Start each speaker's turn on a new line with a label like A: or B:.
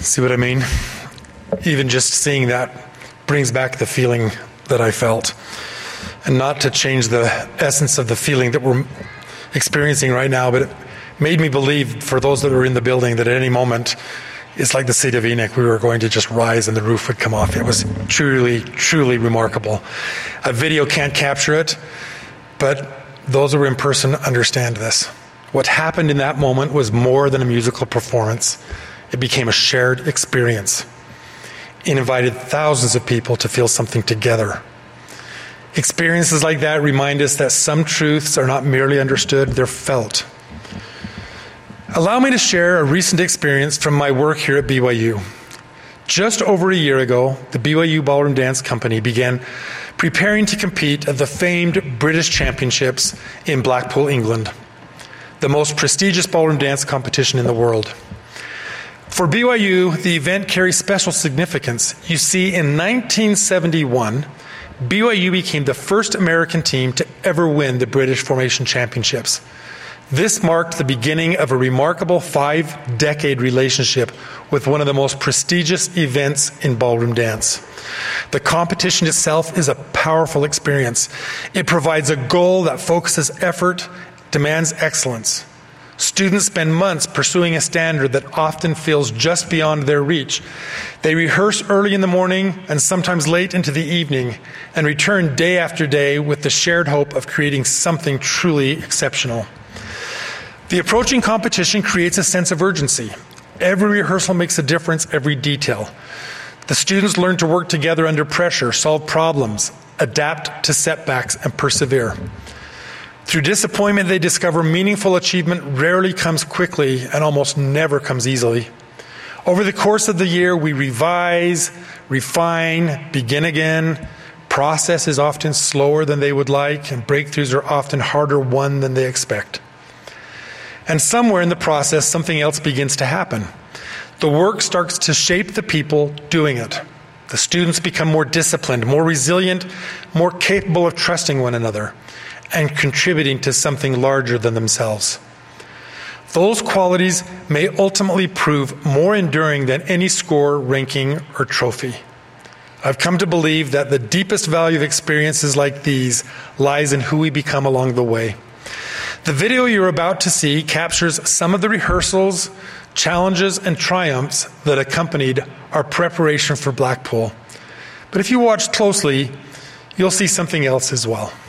A: See what I mean? Even just seeing that brings back the feeling that I felt. And not to change the essence of the feeling that we're experiencing right now, but it made me believe, for those that were in the building, that at any moment, it's like the City of Enoch, we were going to just rise and the roof would come off. It was truly, truly remarkable. A video can't capture it, but those who were in person understand this. What happened in that moment was more than a musical performance. It became a shared experience. It invited thousands of people to feel something together. Experiences like that remind us that some truths are not merely understood, they're felt. Allow me to share a recent experience from my work here at BYU. Just over a year ago, the BYU Ballroom Dance Company began preparing to compete at the famed British Championships in Blackpool, England, the most prestigious ballroom dance competition in the world. For BYU, the event carries special significance. You see, in 1971, BYU became the first American team to ever win the British Formation Championships. This marked the beginning of a remarkable 5-decade relationship with one of the most prestigious events in ballroom dance. The competition itself is a powerful experience. It provides a goal that focuses effort, demands excellence. Students spend months pursuing a standard that often feels just beyond their reach. They rehearse early in the morning and sometimes late into the evening and return day after day with the shared hope of creating something truly exceptional. The approaching competition creates a sense of urgency. Every rehearsal makes a difference, every detail. The students learn to work together under pressure, solve problems, adapt to setbacks, and persevere. Through disappointment, they discover meaningful achievement rarely comes quickly and almost never comes easily. Over the course of the year, we revise, refine, begin again. Process is often slower than they would like, and breakthroughs are often harder won than they expect. And somewhere in the process, something else begins to happen. The work starts to shape the people doing it. The students become more disciplined, more resilient, more capable of trusting one another and contributing to something larger than themselves. Those qualities may ultimately prove more enduring than any score, ranking, or trophy. I've come to believe that the deepest value of experiences like these lies in who we become along the way. The video you're about to see captures some of the rehearsals, challenges, and triumphs that accompanied our preparation for Blackpool. But if you watch closely, you'll see something else as well.